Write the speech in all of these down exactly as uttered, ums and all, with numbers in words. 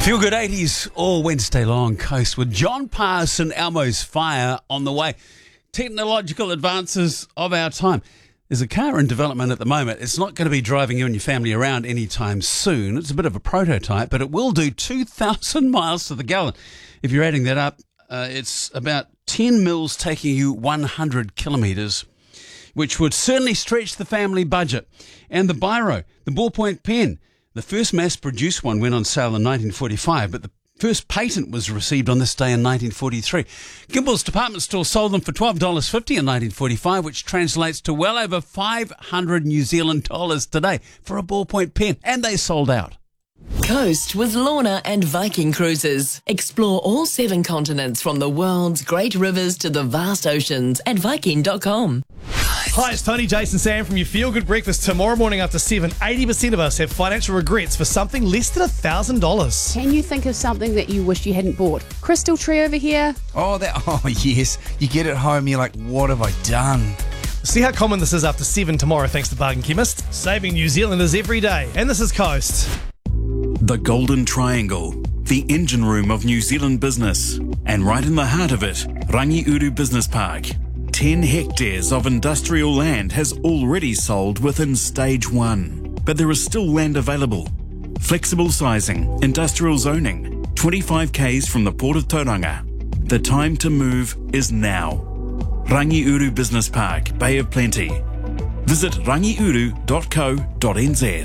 Feel Good eighties all Wednesday long, Coast with John Pass and Elmo's Fire on the way. Technological advances of our time. There's a car in development at the moment. It's not going to be driving you and your family around anytime soon. It's a bit of a prototype, but it will do two thousand miles to the gallon. If you're adding that up, uh, it's about ten mils taking you one hundred kilometres, which would certainly stretch the family budget. And the Biro, the ballpoint pen, the first mass-produced one went on sale in nineteen forty-five, but the first patent was received on this day in nineteen forty-three. Gimbel's department store sold them for twelve dollars fifty in nineteen forty-five, which translates to well over five hundred New Zealand dollars today for a ballpoint pen, and they sold out. Coast with Lorna and Viking Cruises. Explore all seven continents from the world's great rivers to the vast oceans at viking dot com. Hi, it's Tony, Jason, Sam from your Feel Good Breakfast. Tomorrow morning after seven, eighty percent of us have financial regrets for something less than one thousand dollars. Can you think of something that you wish you hadn't bought? Crystal tree over here. Oh, that. Oh, yes. You get it home, you're like, what have I done? See how common this is after seven tomorrow thanks to Bargain Chemist. Saving New Zealanders every day. And this is Coast. The Golden Triangle, the engine room of New Zealand business. And right in the heart of it, Rangiuru Business Park. ten hectares of industrial land has already sold within stage one. But there is still land available. Flexible sizing, industrial zoning, twenty-five kays from the Port of Tauranga. The time to move is now. Rangiuru Business Park, Bay of Plenty. Visit rangiuru dot co dot n z.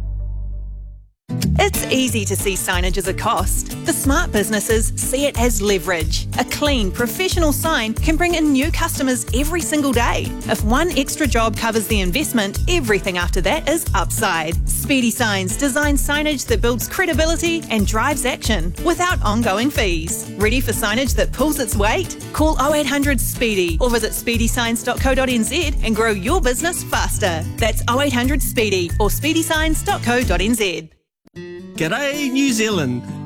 It's easy to see signage as a cost. The smart businesses see it as leverage. A clean, professional sign can bring in new customers every single day. If one extra job covers the investment, everything after that is upside. Speedy Signs designs signage that builds credibility and drives action without ongoing fees. Ready for signage that pulls its weight? Call oh eight hundred SPEEDY or visit speedy signs dot co dot n z and grow your business faster. That's oh eight hundred SPEEDY or speedy signs dot co dot n z. G'day New Zealand!